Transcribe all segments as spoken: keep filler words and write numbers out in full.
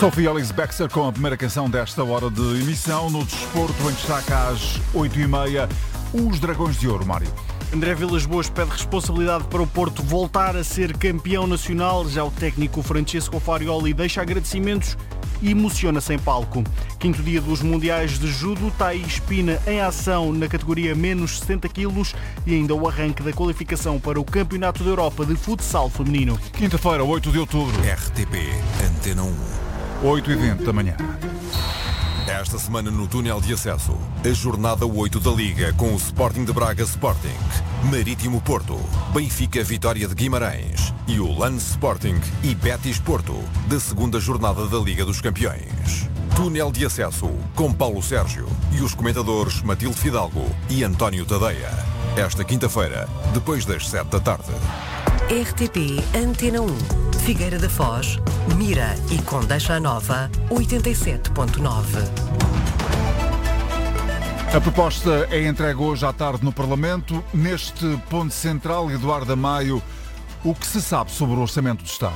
Sophie Ellis-Bextor com a primeira canção desta hora de emissão. No desporto, em destaque às oito e meia, os Dragões de Ouro, Mário. André Vilas-Boas pede responsabilidade para o Porto voltar a ser campeão nacional. Já o técnico Francesco Farioli deixa agradecimentos e emociona-se em palco. Quinto dia dos Mundiais de Judo, Thaís Pina em ação na categoria menos sessenta quilos e ainda o arranque da qualificação para o Campeonato da Europa de Futsal Feminino. Quinta-feira, oito de outubro. R T P Antena um. oito e vinte da manhã. Esta semana no túnel de acesso, a jornada oito da Liga com o Sporting de Braga Sporting, Marítimo Porto, Benfica Vitória de Guimarães e o Lance Sporting e Betis Porto, da segunda jornada da Liga dos Campeões. Túnel de acesso com Paulo Sérgio e os comentadores Matilde Fidalgo e António Tadeia. Esta quinta-feira, depois das sete da tarde. R T P Antena um. Figueira da Foz, Mira e Condeixa Nova, oitenta e sete ponto nove. A proposta é entregue hoje à tarde no Parlamento. Neste ponto central, Eduardo Amaio, o que se sabe sobre o Orçamento do Estado?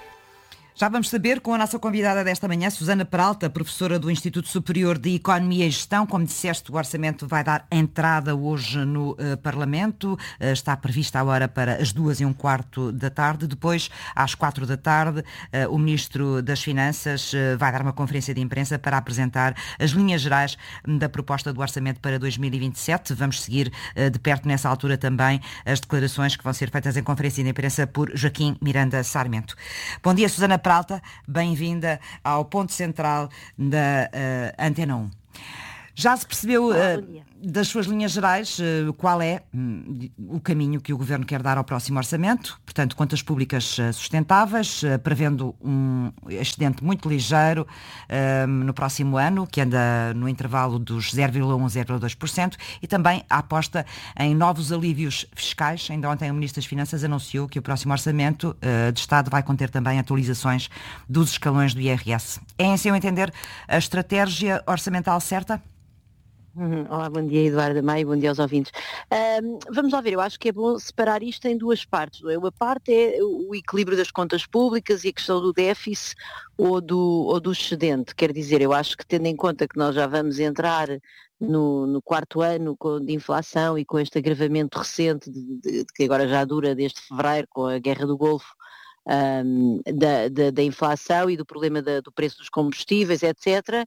Já vamos saber com a nossa convidada desta manhã, Susana Peralta, professora do Instituto Superior de Economia e Gestão. Como disseste, o orçamento vai dar entrada hoje no uh, Parlamento. Uh, está prevista a hora para as duas e um quarto da tarde. Depois, às quatro da tarde, uh, o Ministro das Finanças uh, vai dar uma conferência de imprensa para apresentar as linhas gerais da proposta do orçamento para dois mil e vinte e sete. Vamos seguir uh, de perto nessa altura também as declarações que vão ser feitas em conferência de imprensa por Joaquim Miranda Sarmento. Bom dia, Susana Peralta, bem-vinda ao ponto central da uh, Antena um. Já se percebeu uh, das suas linhas gerais uh, qual é um, o caminho que o Governo quer dar ao próximo orçamento? Portanto, contas públicas uh, sustentáveis, uh, prevendo um excedente muito ligeiro uh, no próximo ano, que anda no intervalo dos zero vírgula um a zero vírgula dois por cento, e também a aposta em novos alívios fiscais. Ainda ontem o Ministro das Finanças anunciou que o próximo orçamento uh, de Estado vai conter também atualizações dos escalões do I R S. É, em seu entender, a estratégia orçamental certa? Olá, bom dia Eduardo Amaio, bom dia aos ouvintes. Um, vamos lá ver, eu acho que é bom separar isto em duas partes. Uma parte é o equilíbrio das contas públicas e a questão do déficit ou do, ou do excedente. Quer dizer, eu acho que tendo em conta que nós já vamos entrar no, no quarto ano com, de inflação e com este agravamento recente de, de, de que agora já dura desde fevereiro com a guerra do Golfo, Um, da, da, da inflação e do problema da, do preço dos combustíveis, etcétera,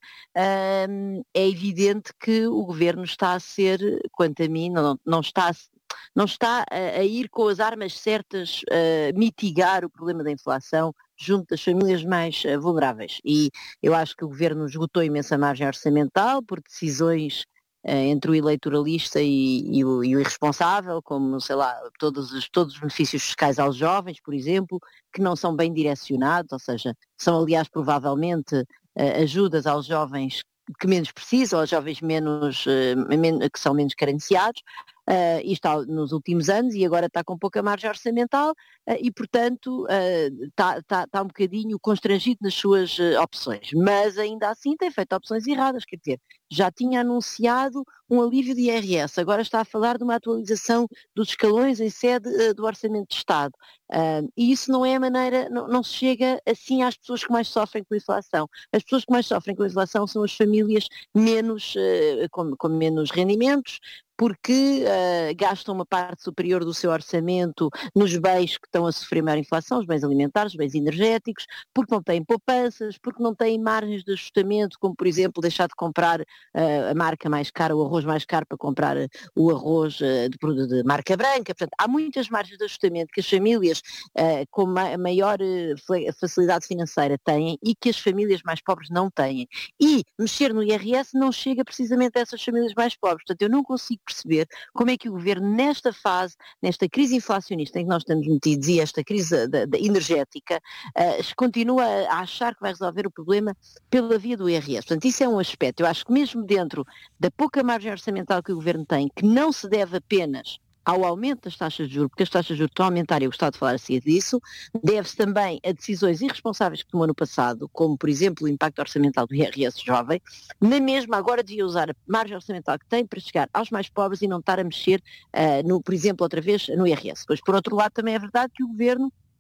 um, é evidente que o Governo está a ser, quanto a mim, não, não está, não está a, a ir com as armas certas a mitigar o problema da inflação junto das famílias mais uh, vulneráveis. E eu acho que o Governo esgotou imensa margem orçamental por decisões entre o eleitoralista e, e, o, e o irresponsável, como, sei lá, todos os, todos os benefícios fiscais aos jovens, por exemplo, que não são bem direcionados, ou seja, são aliás provavelmente uh, ajudas aos jovens que menos precisam, aos jovens menos, uh, men- que são menos carenciados, uh, e está nos últimos anos e agora está com pouca margem orçamental uh, e, portanto, uh, está, está, está um bocadinho constrangido nas suas uh, opções, mas ainda assim tem feito opções erradas, quer dizer, já tinha anunciado um alívio de I R S, agora está a falar de uma atualização dos escalões em sede uh, do Orçamento de Estado. Uh, e isso não é a maneira, não, não se chega assim às pessoas que mais sofrem com a inflação. As pessoas que mais sofrem com a inflação são as famílias menos, uh, com, com menos rendimentos, porque uh, gastam uma parte superior do seu orçamento nos bens que estão a sofrer maior inflação, os bens alimentares, os bens energéticos, porque não têm poupanças, porque não têm margens de ajustamento, como por exemplo deixar de comprar uh, a marca mais cara, o arroz mais caro para comprar uh, o arroz uh, de, de marca branca. Portanto, há muitas margens de ajustamento que as famílias uh, com ma- maior uh, facilidade financeira têm e que as famílias mais pobres não têm. E mexer no I R S não chega precisamente a essas famílias mais pobres. Portanto, eu não consigo perceber como é que o Governo, nesta fase, nesta crise inflacionista em que nós estamos metidos e esta crise da, da energética, uh, continua a achar que vai resolver o problema pela via do I R S. Portanto, isso é um aspecto. Eu acho que mesmo dentro da pouca margem orçamental que o Governo tem, que não se deve apenas ao aumento das taxas de juros, porque as taxas de juros estão a aumentar e eu gostava de falar assim disso, deve-se também a decisões irresponsáveis que tomou no passado, como por exemplo o impacto orçamental do I R S jovem, na mesma agora devia usar a margem orçamental que tem para chegar aos mais pobres e não estar a mexer, uh, no, por exemplo, outra vez no I R S. Pois por outro lado também é verdade que o Governo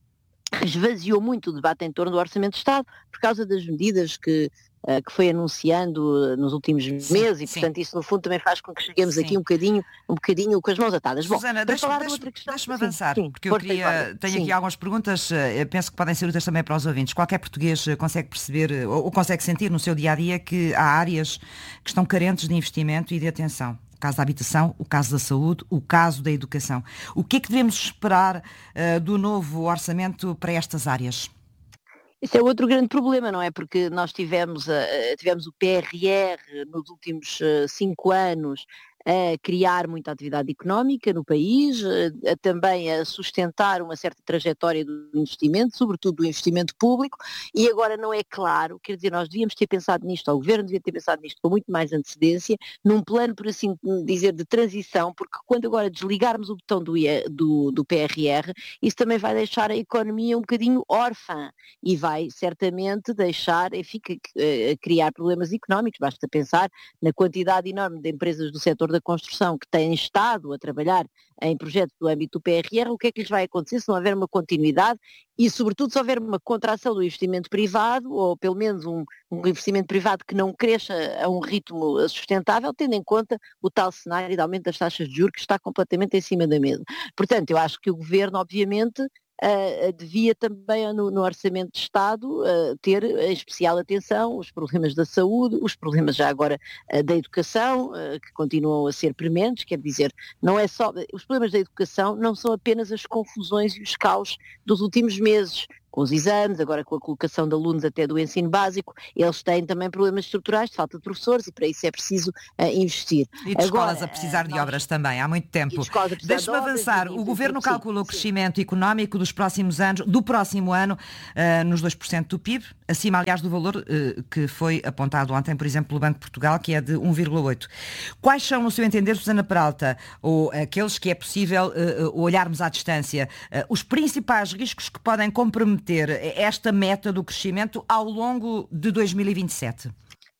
esvaziou muito o debate em torno do Orçamento de Estado por causa das medidas que, uh, que foi anunciando nos últimos sim, meses e, sim. portanto, isso no fundo também faz com que cheguemos sim. aqui um bocadinho, um bocadinho com as mãos atadas. Susana, deixa-me deixa, deixa avançar, sim, porque eu queria, tenho sim. aqui algumas perguntas, eu penso que podem ser úteis também para os ouvintes. Qualquer português consegue perceber ou, ou consegue sentir no seu dia-a-dia que há áreas que estão carentes de investimento e de atenção. O caso da habitação, o caso da saúde, o caso da educação. O que é que devemos esperar uh, do novo orçamento para estas áreas? Esse é outro grande problema, não é? Porque nós tivemos, uh, tivemos o P R R nos últimos uh, cinco anos a criar muita atividade económica no país, a, a também a sustentar uma certa trajetória do investimento, sobretudo do investimento público, e agora não é claro, quer dizer, nós devíamos ter pensado nisto, ou o Governo devia ter pensado nisto com muito mais antecedência, num plano, por assim dizer, de transição, porque quando agora desligarmos o botão do, do, do P R R, isso também vai deixar a economia um bocadinho órfã, e vai certamente deixar, enfim, a criar problemas económicos, basta pensar na quantidade enorme de empresas do setor da construção que têm estado a trabalhar em projetos do âmbito do P R R, o que é que lhes vai acontecer se não houver uma continuidade e, sobretudo, se houver uma contração do investimento privado, ou pelo menos um, um investimento privado que não cresça a um ritmo sustentável, tendo em conta o tal cenário de aumento das taxas de juros que está completamente em cima da mesa. Portanto, eu acho que o Governo, obviamente, Uh, devia também no, no Orçamento de Estado uh, ter em especial atenção os problemas da saúde, os problemas já agora uh, da educação, uh, que continuam a ser prementes, quer dizer, não é só, os problemas da educação não são apenas as confusões e os caos dos últimos meses, com os exames, agora com a colocação de alunos até do ensino básico, eles têm também problemas estruturais de falta de professores e para isso é preciso uh, investir. E de agora, escolas a precisar uh, de nós... obras também, há muito tempo. Deixe-me avançar, de o Governo calcula o crescimento sim. económico dos próximos anos, do próximo ano, uh, nos dois por cento do P I B, acima aliás do valor uh, que foi apontado ontem, por exemplo, pelo Banco de Portugal, que é de um vírgula oito. Quais são, no seu entender, Susana Peralta, ou aqueles que é possível uh, olharmos à distância, uh, os principais riscos que podem comprometer ter esta meta do crescimento ao longo de dois mil e vinte e sete?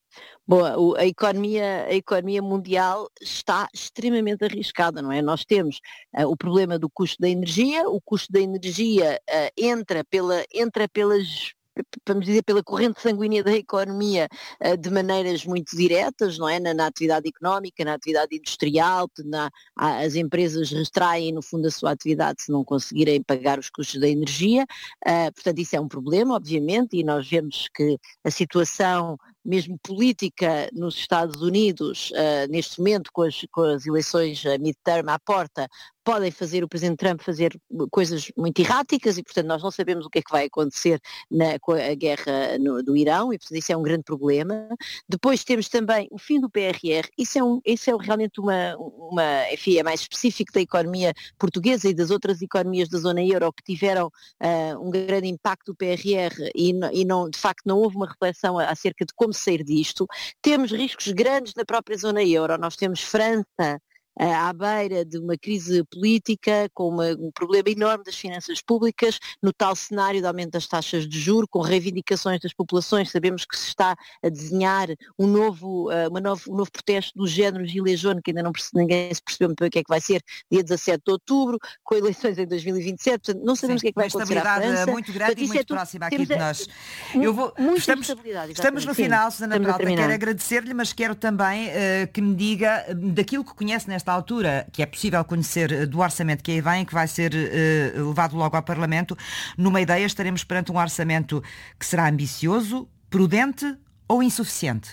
Bom, a economia, a economia mundial está extremamente arriscada, não é? Nós temos uh, o problema do custo da energia, o custo da energia uh, entra, pela, entra pelas vamos dizer, pela corrente sanguínea da economia de maneiras muito diretas, não é? Na, na atividade económica, na atividade industrial, na, as empresas retraem no fundo a sua atividade se não conseguirem pagar os custos da energia, uh, portanto isso é um problema, obviamente, e nós vemos que a situação mesmo política nos Estados Unidos, uh, neste momento com as, com as eleições uh, midterm à porta, podem fazer o Presidente Trump fazer coisas muito erráticas e, portanto, nós não sabemos o que é que vai acontecer na, com a guerra no, do Irão e, portanto, isso é um grande problema. Depois temos também o fim do P R R, isso é, um, isso é realmente uma, uma, enfim, é mais específico da economia portuguesa e das outras economias da zona euro que tiveram uh, um grande impacto do P R R e, e não, de facto não houve uma reflexão acerca de como sair disto. Temos riscos grandes na própria zona euro, nós temos França à beira de uma crise política, com uma, um problema enorme das finanças públicas, no tal cenário de aumento das taxas de juros, com reivindicações das populações, sabemos que se está a desenhar um novo, uma novo, um novo protesto do género Gilets jaunes, que ainda não percebe, ninguém se percebeu muito bem o que é que vai ser, dia dezassete de outubro, com eleições em dois mil e vinte e sete, portanto, não sabemos Sim, o que é que vai acontecer à França. Uma estabilidade muito grande portanto, e muito é próxima aqui de nós. Muito, Eu vou, muita estamos, estabilidade. Estamos no Sim, final, Susana Peralta, quero agradecer-lhe, mas quero também uh, que me diga daquilo que conhece nesta altura, que é possível conhecer do orçamento que aí vem, que vai ser uh, levado logo ao Parlamento. Numa ideia, estaremos perante um orçamento que será ambicioso, prudente ou insuficiente?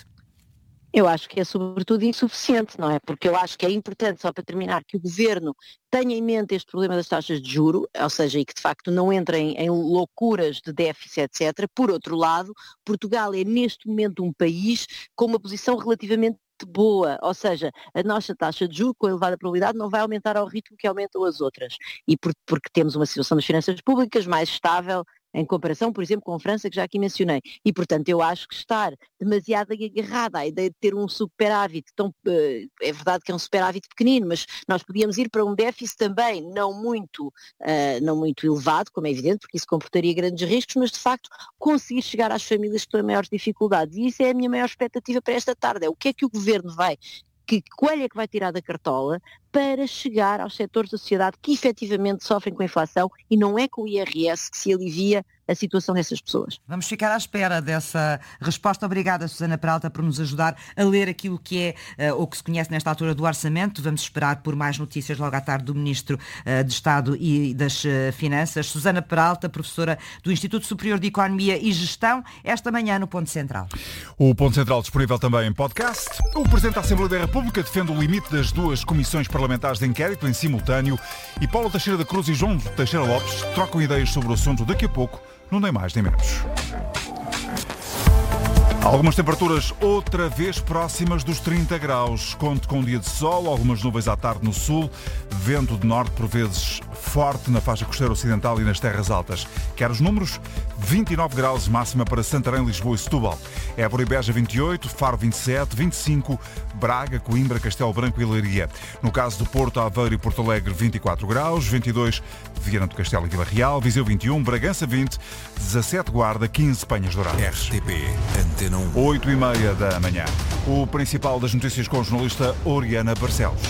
Eu acho que é sobretudo insuficiente, não é? Porque eu acho que é importante, só para terminar, que o Governo tenha em mente este problema das taxas de juro, ou seja, e que de facto não entrem em loucuras de déficit, etcétera. Por outro lado, Portugal é neste momento um país com uma posição relativamente boa, ou seja, a nossa taxa de juros com elevada probabilidade não vai aumentar ao ritmo que aumentam as outras, e por, porque temos uma situação das finanças públicas mais estável em comparação, por exemplo, com a França, que já aqui mencionei. E, portanto, eu acho que estar demasiado agarrada à ideia de ter um superávit, tão, é verdade que é um superávit pequenino, mas nós podíamos ir para um déficit também não muito, uh, não muito elevado, como é evidente, porque isso comportaria grandes riscos, mas, de facto, conseguir chegar às famílias que têm maiores dificuldades. E isso é a minha maior expectativa para esta tarde, é o que é que o Governo vai que coelho é que vai tirar da cartola para chegar aos setores da sociedade que efetivamente sofrem com a inflação e não é com o I R S que se alivia a situação dessas pessoas. Vamos ficar à espera dessa resposta. Obrigada, Susana Peralta, por nos ajudar a ler aquilo que é uh, ou que se conhece nesta altura do orçamento. Vamos esperar por mais notícias logo à tarde do Ministro uh, de Estado e das uh, Finanças. Susana Peralta, professora do Instituto Superior de Economia e Gestão, esta manhã no Ponto Central. O Ponto Central disponível também em podcast. O Presidente da Assembleia da República defende o limite das duas comissões parlamentares de inquérito em simultâneo e Paulo Teixeira da Cruz e João Teixeira Lopes trocam ideias sobre o assunto daqui a pouco, não nem mais nem menos. Algumas temperaturas outra vez próximas dos trinta graus. Conte com um dia de sol, algumas nuvens à tarde no sul, vento de norte por vezes forte na faixa costeira ocidental e nas terras altas. Quer os números? vinte e nove graus máxima para Santarém, Lisboa e Setúbal. Évora e Beja vinte e oito, Faro vinte e sete, vinte e cinco, Braga, Coimbra, Castelo Branco e Leiria. No caso do Porto, Aveiro e Porto Alegre vinte e quatro graus, vinte e dois Viana do Castelo e Vila Real, Viseu vinte e um, Bragança vinte, dezassete Guarda, quinze Penhas Douradas. R T P Antena um. oito e meia da manhã. O principal das notícias com a jornalista Oriana Barcelos.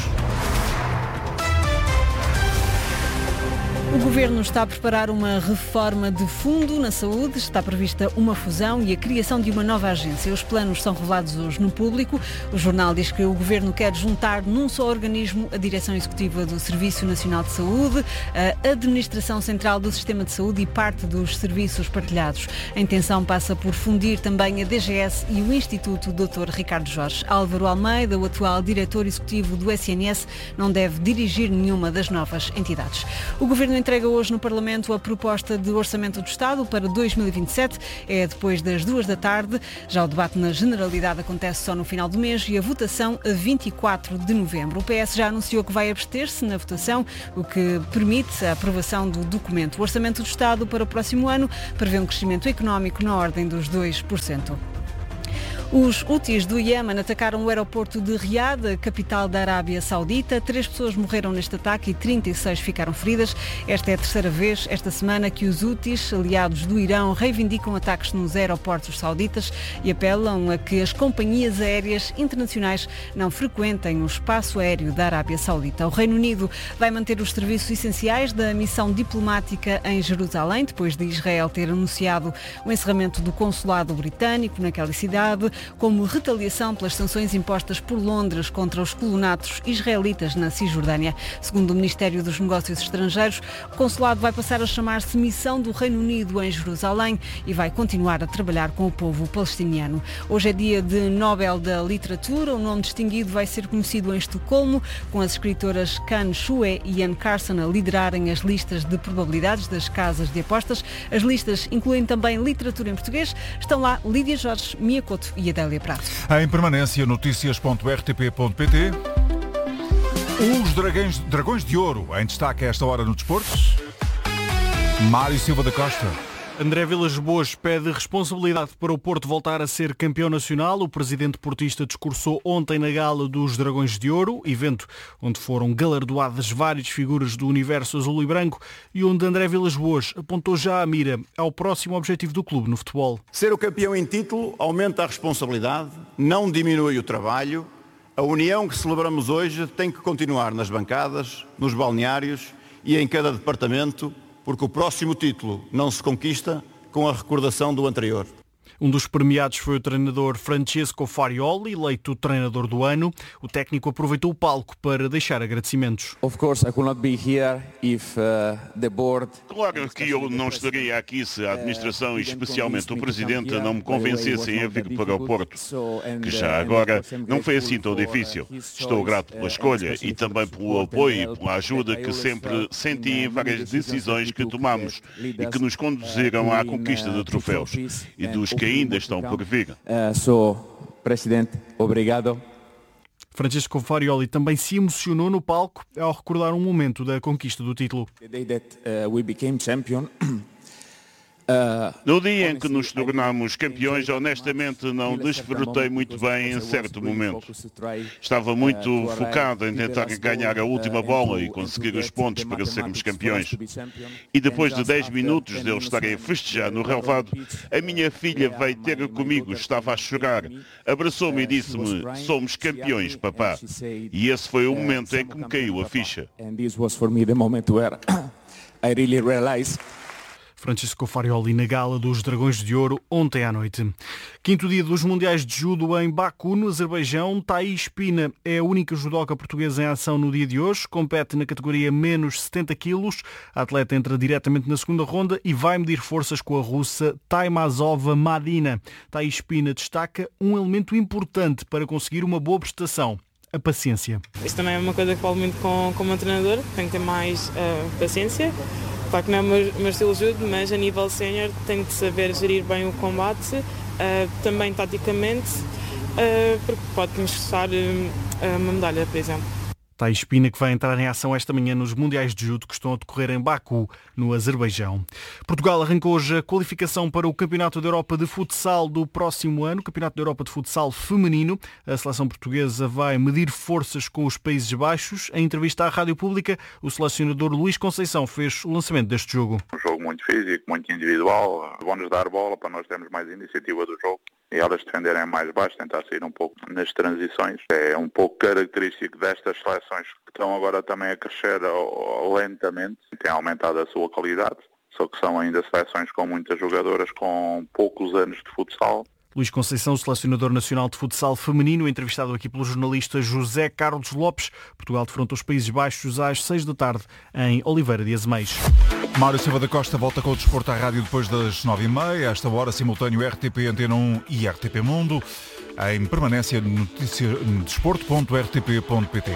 O Governo está a preparar uma reforma de fundo na saúde, está prevista uma fusão e a criação de uma nova agência. Os planos são revelados hoje no Público. O jornal diz que o Governo quer juntar num só organismo a Direção Executiva do Serviço Nacional de Saúde, a Administração Central do Sistema de Saúde e parte dos serviços partilhados. A intenção passa por fundir também a D G S e o Instituto doutor Ricardo Jorge. Álvaro Almeida, o atual diretor executivo do S N S, não deve dirigir nenhuma das novas entidades. O Governo entrega hoje no Parlamento a proposta de Orçamento do Estado para dois mil e vinte e sete. É depois das duas da tarde. Já o debate na Generalidade acontece só no final do mês e a votação a vinte e quatro de novembro. O P S já anunciou que vai abster-se na votação, o que permite a aprovação do documento. O Orçamento do Estado para o próximo ano prevê um crescimento económico na ordem dos dois por cento. Os Houthis do Iémen atacaram o aeroporto de Riad, capital da Arábia Saudita. Três pessoas morreram neste ataque e trinta e seis ficaram feridas. Esta é a terceira vez esta semana que os Houthis, aliados do Irão, reivindicam ataques nos aeroportos sauditas e apelam a que as companhias aéreas internacionais não frequentem o espaço aéreo da Arábia Saudita. O Reino Unido vai manter os serviços essenciais da missão diplomática em Jerusalém, depois de Israel ter anunciado o encerramento do consulado britânico naquela cidade, como retaliação pelas sanções impostas por Londres contra os colonatos israelitas na Cisjordânia. Segundo o Ministério dos Negócios Estrangeiros, o consulado vai passar a chamar-se Missão do Reino Unido em Jerusalém e vai continuar a trabalhar com o povo palestiniano. Hoje é dia de Nobel da Literatura. O nome distinguido vai ser conhecido em Estocolmo, com as escritoras Kan Shue e Anne Carson a liderarem as listas de probabilidades das casas de apostas. As listas incluem também literatura em português. Estão lá Lídia Jorge, Mia Couto e Adélia Prato. Em permanência, notícias ponto r t p ponto p t. Os dragões, dragões de ouro em destaque a esta hora no desporto. Mário Silva da Costa. André Vilas Boas pede responsabilidade para o Porto voltar a ser campeão nacional. O presidente portista discursou ontem na gala dos Dragões de Ouro, evento onde foram galardoadas várias figuras do universo azul e branco e onde André Vilas Boas apontou já a mira ao próximo objetivo do clube no futebol. Ser o campeão em título aumenta a responsabilidade, não diminui o trabalho. A união que celebramos hoje tem que continuar nas bancadas, nos balneários e em cada departamento, porque o próximo título não se conquista com a recordação do anterior. Um dos premiados foi o treinador Francesco Farioli, eleito treinador do ano. O técnico aproveitou o palco para deixar agradecimentos. Of course, I could not be here if uh, the board... Claro que eu não estaria aqui se a administração e especialmente o presidente não me convencessem a vir para o Porto, que já agora não foi assim tão difícil. Estou grato pela escolha e também pelo apoio e pela ajuda que sempre senti em várias decisões que tomamos e que nos conduziram à conquista de troféus e dos que ainda estão por vir. Uh, so, Presidente, obrigado. Francesco Farioli também se emocionou no palco ao recordar um momento da conquista do título. The day that uh, we became champion, No dia em que nos tornámos campeões, honestamente não desfrutei muito bem em certo momento. Estava muito focado em tentar ganhar a última bola e conseguir os pontos para sermos campeões. E depois de dez minutos de eu estarem a festejar no relvado, a minha filha veio ter comigo, estava a chorar, abraçou-me e disse-me: somos campeões, papá. E esse foi o momento em que me caiu a ficha. Francisco Farioli na gala dos Dragões de Ouro ontem à noite. Quinto dia dos Mundiais de Judo em Baku, no Azerbaijão. Thaís Pina é a única judoca portuguesa em ação no dia de hoje. Compete na categoria menos setenta quilos. A atleta entra diretamente na segunda ronda e vai medir forças com a russa Taimazova Madina. Thaís Pina destaca um elemento importante para conseguir uma boa prestação: a paciência. Isso também é uma coisa que falo muito com, com o meu treinador. Tenho que ter mais uh, paciência. Claro que não é o meu, meu estilo de judo, mas a nível sénior tenho de saber gerir bem o combate, uh, também taticamente, uh, porque pode-nos custar uh, uma medalha, por exemplo. Thaís Pina, que vai entrar em ação esta manhã nos Mundiais de Judo que estão a decorrer em Baku, no Azerbaijão. Portugal arrancou hoje a qualificação para o Campeonato da Europa de Futsal do próximo ano, Campeonato da Europa de Futsal feminino. A seleção portuguesa vai medir forças com os Países Baixos. Em entrevista à Rádio Pública, o selecionador Luís Conceição fez o lançamento deste jogo. Um jogo muito físico, muito individual. Vão-nos dar bola para nós termos mais iniciativa do jogo e elas defenderem mais baixo, tentar sair um pouco nas transições. É um pouco característico destas seleções que estão agora também a crescer lentamente, têm aumentado a sua qualidade, só que são ainda seleções com muitas jogadoras com poucos anos de futsal. Luís Conceição, selecionador nacional de futsal feminino, entrevistado aqui pelo jornalista José Carlos Lopes. Portugal defronta os Países Baixos às seis da tarde em Oliveira de Azeméis. Mário Silva da Costa volta com o desporto à rádio depois das nove e meia. Esta hora, simultâneo R T P Antena um e R T P Mundo. Em permanência, notícia, desporto ponto r t p ponto p t.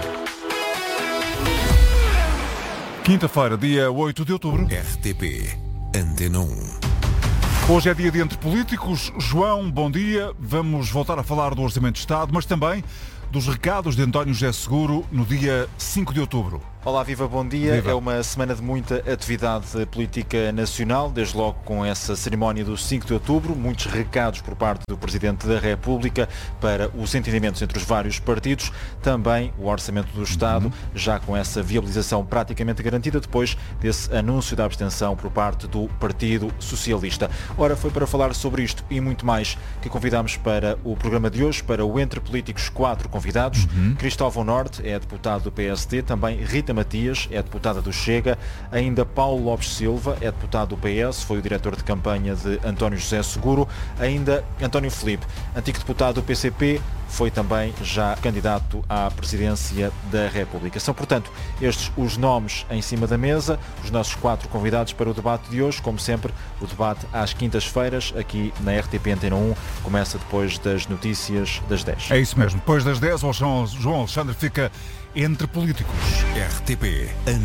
Quinta-feira, dia oito de outubro. R T P Antena um. Hoje é dia de Entre Políticos. João, bom dia. Vamos voltar a falar do Orçamento de Estado, mas também dos recados de António José Seguro no dia cinco de outubro. Olá, viva, bom dia. Viva. É uma semana de muita atividade política nacional, desde logo com essa cerimónia do cinco de outubro, muitos recados por parte do Presidente da República para os entendimentos entre os vários partidos, também o Orçamento do Estado, uhum. já com essa viabilização praticamente garantida depois desse anúncio da abstenção por parte do Partido Socialista. Ora, foi para falar sobre isto e muito mais que convidámos para o programa de hoje, para o Entre Políticos, quatro convidados. Uhum. Cristóvão Norte é deputado do P S D, também Rita Matias é deputada do Chega, ainda Paulo Lopes Silva é deputado do P S, foi o diretor de campanha de António José Seguro, ainda António Filipe, antigo deputado do P C P, foi também já candidato à presidência da República. São, portanto, estes os nomes em cima da mesa, os nossos quatro convidados para o debate de hoje. Como sempre, o debate às quintas-feiras, aqui na R T P Antena um, começa depois das notícias das dez. É isso mesmo, depois das dez, o João Alexandre fica Entre Políticos. R T P